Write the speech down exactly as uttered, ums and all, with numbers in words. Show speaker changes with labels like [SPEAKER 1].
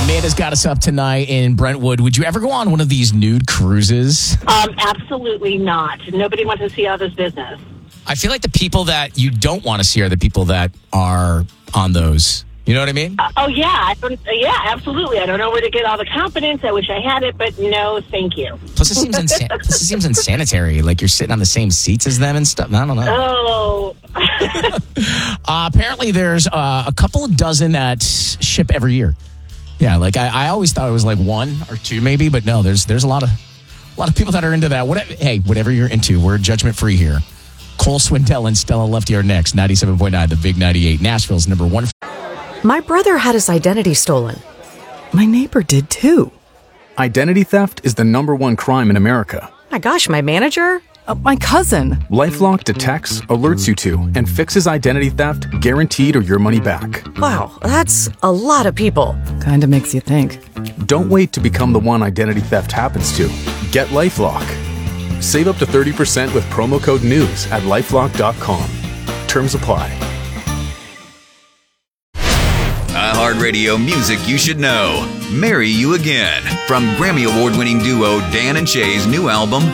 [SPEAKER 1] Amanda's got us up tonight in Brentwood. Would you ever go on one of these nude cruises?
[SPEAKER 2] Um, absolutely not. Nobody wants to see others' business.
[SPEAKER 1] I feel like the people that you don't want to see are the people that are on those. You know what I mean?
[SPEAKER 2] Uh, oh, yeah. I don't, uh, yeah, absolutely. I don't know where to get all the confidence. I wish I had it, but no, thank you.
[SPEAKER 1] Plus, it seems, insan- plus it seems insanitary. Like you're sitting on the same seats as them and stuff. I don't know.
[SPEAKER 2] Oh.
[SPEAKER 1] uh, apparently, there's uh, a couple of dozen that ship every year. Yeah, like I, I always thought it was like one or two maybe, but no, there's there's a lot of a lot of people that are into that. Whatever, hey, whatever you're into, we're judgment free here. Cole Swindell and Stella Lefty are next. ninety-seven point nine, the Big ninety-eight, Nashville's number one.
[SPEAKER 3] My brother had his identity stolen. My neighbor did too.
[SPEAKER 4] Identity theft is the number one crime in America.
[SPEAKER 3] My gosh, my manager?
[SPEAKER 5] Uh, my cousin.
[SPEAKER 4] LifeLock detects, alerts you to, and fixes identity theft guaranteed or your money back.
[SPEAKER 3] Wow, that's a lot of people.
[SPEAKER 5] Kinda makes you think.
[SPEAKER 4] Don't wait to become the one identity theft happens to. Get LifeLock. Save up to thirty percent with promo code NEWS at lifelock dot com. Terms apply.
[SPEAKER 6] iHeartRadio music you should know. Marry You Again. From Grammy Award-winning duo Dan and Shay's new album,